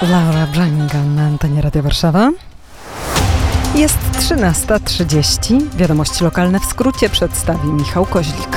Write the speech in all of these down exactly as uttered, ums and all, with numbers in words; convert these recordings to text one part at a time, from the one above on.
Laura Branigan na antenie Radia Warszawa. Jest trzynasta trzydzieści. Wiadomości lokalne w skrócie przedstawi Michał Koźlik.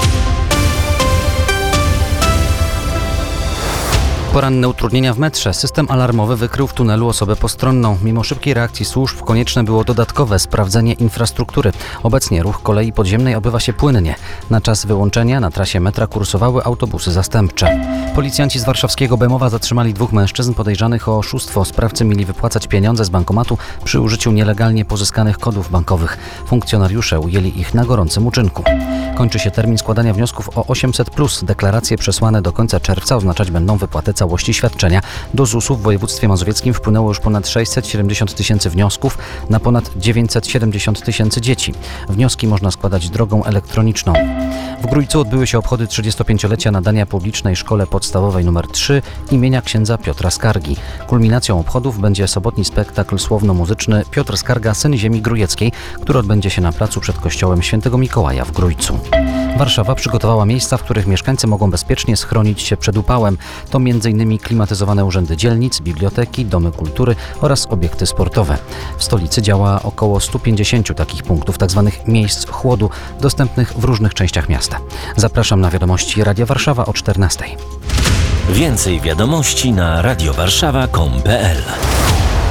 Poranne utrudnienia w metrze. System alarmowy wykrył w tunelu osobę postronną. Mimo szybkiej reakcji służb konieczne było dodatkowe sprawdzenie infrastruktury. Obecnie ruch kolei podziemnej odbywa się płynnie. Na czas wyłączenia na trasie metra kursowały autobusy zastępcze. Policjanci z warszawskiego Bemowa zatrzymali dwóch mężczyzn podejrzanych o oszustwo. Sprawcy mieli wypłacać pieniądze z bankomatu przy użyciu nielegalnie pozyskanych kodów bankowych. Funkcjonariusze ujęli ich na gorącym uczynku. Kończy się termin składania wniosków o osiemset plus. Deklaracje przesłane do końca czerwca oznaczać będą wypłatę całości świadczenia. Do zusu w województwie mazowieckim wpłynęło już ponad sześćset siedemdziesiąt tysięcy wniosków na ponad dziewięćset siedemdziesiąt tysięcy dzieci. Wnioski można składać drogą elektroniczną. W Grójcu odbyły się obchody trzydziestopięciolecia nadania publicznej szkole podstawowej nr trzy imienia księdza Piotra Skargi. Kulminacją obchodów będzie sobotni spektakl słowno-muzyczny Piotr Skarga, syn ziemi grujeckiej, który odbędzie się na placu przed kościołem Świętego Mikołaja w Grójcu. Warszawa przygotowała miejsca, w których mieszkańcy mogą bezpiecznie schronić się przed upałem. To między innymi klimatyzowane urzędy dzielnic, biblioteki, domy kultury oraz obiekty sportowe. W stolicy działa około stu pięćdziesięciu takich punktów, tzw. miejsc chłodu, dostępnych w różnych częściach miasta. Zapraszam na wiadomości Radia Warszawa o czternastej. Więcej wiadomości na radiowarszawa kropka com kropka pe el.